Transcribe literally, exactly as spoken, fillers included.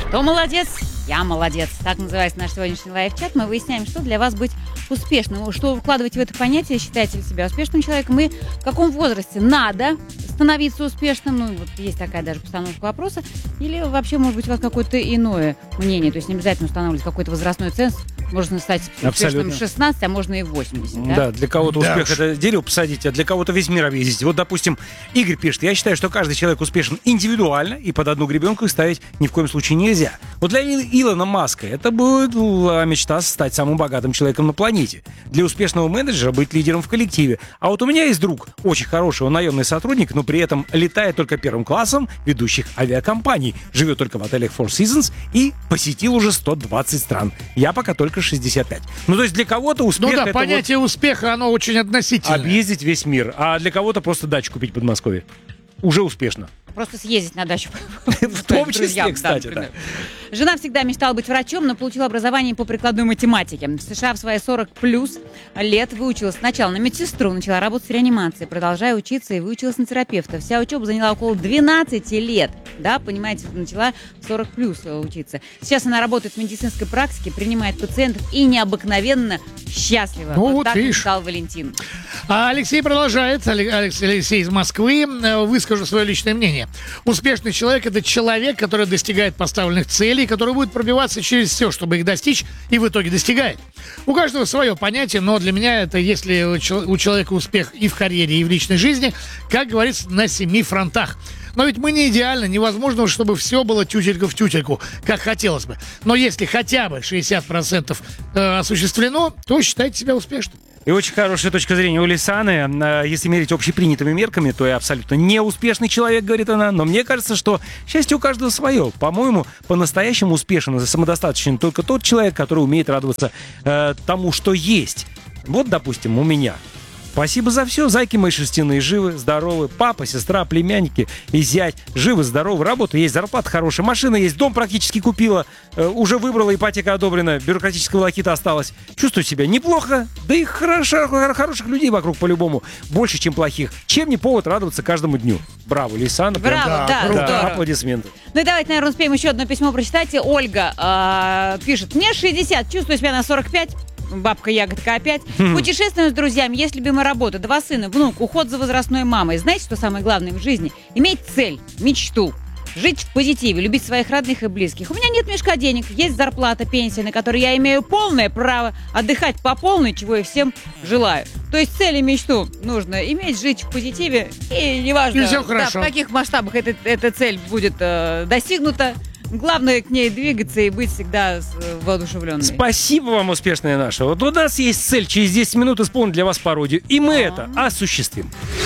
Кто молодец? Я молодец. Так называется наш сегодняшний лайв-чат. Мы выясняем, что для вас быть успешным. Что вы вкладываете в это понятие, считаете ли себя успешным человеком, и в каком возрасте надо становиться успешным. Ну, вот есть такая даже постановка вопроса. Или вообще, может быть, у вас какое-то иное мнение. То есть не обязательно устанавливать какой-то возрастной ценз. Можно стать успешным в шестнадцать, а можно и в восемьдесят. Да, да для кого-то да успех уж. это дерево посадить, а для кого-то весь мир объездить. Вот, допустим, Игорь пишет: я считаю, что каждый человек успешен индивидуально, и под одну гребенку их ставить ни в коем случае нельзя. Вот для Илона Маска это будет мечта стать самым богатым человеком на планете. Для успешного менеджера быть лидером в коллективе. А вот у меня есть друг, очень хороший, он наемный сотрудник, но при этом летает только первым классом ведущих авиакомпаний, живет только в отелях Four Seasons и посетил уже сто двадцать стран. Я пока только шестьдесят пять. Ну, то есть для кого-то успех... Ну да, это понятие вот успеха, оно очень относительное. объездить весь мир, а для кого-то просто дачу купить в Подмосковье. Уже успешно. Просто съездить на дачу. В том числе, кстати, да. Жена всегда мечтала быть врачом, но получила образование по прикладной математике. В США в свои сорок плюс лет выучилась сначала на медсестру, начала работать в реанимации, продолжая учиться и выучилась на терапевта. Вся учеба заняла около двенадцати лет. Да, понимаете, начала в сорок плюс учиться. Сейчас она работает в медицинской практике, принимает пациентов и необыкновенно счастлива. Ну, вот, вот так видишь. мечтал Валентин. А Алексей продолжает. Алекс, Алексей из Москвы. Выскажу свое личное мнение. Успешный человек — это человек, который достигает поставленных целей, который будет пробиваться через все, чтобы их достичь, и в итоге достигает. У каждого свое понятие, но для меня это если у человека успех и в карьере, и в личной жизни, как говорится, на семи фронтах. Но ведь мы не идеальны, невозможно, чтобы все было тютелька в тютельку, как хотелось бы. Но если хотя бы шестьдесят процентов э, осуществлено, то считайте себя успешным. И очень хорошая точка зрения у Лисаны. Если мерить общепринятыми мерками, то я абсолютно неуспешный человек, говорит она. Но мне кажется, что счастье у каждого свое. По-моему, по-настоящему успешен и самодостаточен только тот человек, который умеет радоваться э, тому, что есть. Вот, допустим, у меня. Спасибо за все. Зайки мои шерстяные живы, здоровы. Папа, сестра, племянники и зять живы, здоровы. Работа есть, зарплата хорошая, машина есть, дом практически купила. Э, уже выбрала, ипотека одобрена, бюрократическая волокита осталась. Чувствую себя неплохо. Да и хорошо, хороших людей вокруг по-любому больше, чем плохих. Чем не повод радоваться каждому дню. Браво, Лисана. Браво, Прям, да, да, здорово. аплодисменты. Ну и давайте, наверное, успеем еще одно письмо прочитать. Ольга э, пишет: мне шестьдесят, чувствую себя на сорок пять. Бабка Ягодка опять. Путешествуем с друзьями, есть любимая работа, два сына, внук, уход за возрастной мамой. Знаете, что самое главное в жизни? Иметь цель, мечту. Жить в позитиве, любить своих родных и близких. У меня нет мешка денег, есть зарплата, пенсия, на которой я имею полное право отдыхать по полной, чего я всем желаю. То есть цель и мечту нужно иметь, жить в позитиве. И неважно, И всё да, хорошо. в каких масштабах эта, эта цель будет э, достигнута. Главное к ней двигаться и быть всегда воодушевленной. Спасибо вам, успешная наша. Вот у нас есть цель через десять минут исполнить для вас пародию. И мы это осуществим.